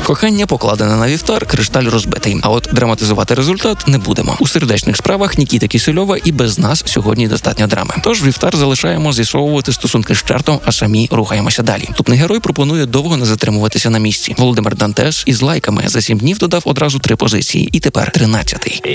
Кохання покладене на вівтар, кришталь розбитий. А от драматизувати результат не будемо. У сердечних справах Нікіта Кісельова і без нас сьогодні достатньо драми. Тож вівтар залишаємо з'ясовувати стосунки з чартом, а самі рухаємося далі. Наступний герой пропонує довго не затримуватися на місці. Володимир Дантес із лайками за 7 днів додав одразу 3 позиції. І тепер 13-й.